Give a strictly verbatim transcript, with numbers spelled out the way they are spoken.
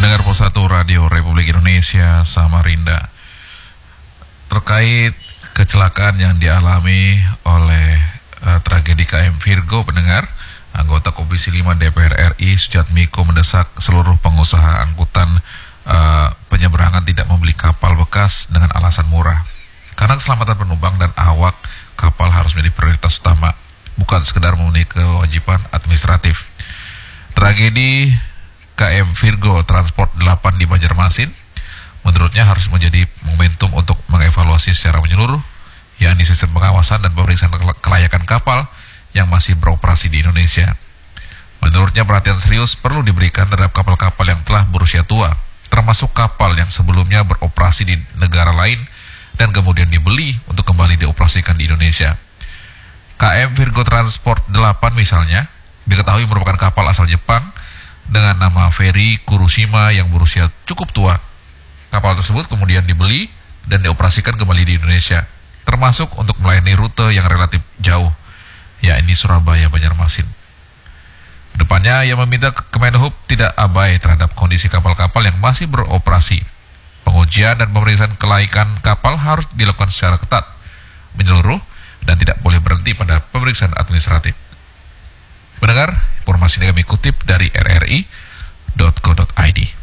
Pendengar Pos satu Radio Republik Indonesia Samarinda, terkait kecelakaan yang dialami oleh uh, tragedi K M Virgo, pendengar, anggota Komisi lima D P R R I Sujatmiko mendesak seluruh pengusaha angkutan uh, penyeberangan tidak membeli kapal bekas dengan alasan murah, karena keselamatan penumpang dan awak kapal harus menjadi prioritas utama, bukan sekedar memenuhi kewajiban administratif. Tragedi K M Virgo Transport delapan di Banjarmasin menurutnya harus menjadi momentum untuk mengevaluasi secara menyeluruh, yakni sistem pengawasan dan pemeriksaan kelayakan kapal yang masih beroperasi di Indonesia. Menurutnya perhatian serius perlu diberikan terhadap kapal-kapal yang telah berusia tua, termasuk kapal yang sebelumnya beroperasi di negara lain dan kemudian dibeli untuk kembali dioperasikan di Indonesia. K M Virgo Transport delapan misalnya diketahui merupakan kapal asal Jepang dengan nama Ferry Kurushima yang berusia cukup tua. Kapal tersebut kemudian dibeli dan dioperasikan kembali di Indonesia, termasuk untuk melayani rute yang relatif jauh, yakni Surabaya Banjarmasin. Depannya ia meminta Kemenhub tidak abai terhadap kondisi kapal-kapal yang masih beroperasi. Pengujian dan pemeriksaan kelaikan kapal harus dilakukan secara ketat, menyeluruh, dan tidak boleh berhenti pada pemeriksaan administratif. Mendengar, informasi yang kami kutip dari r r i dot co dot i d.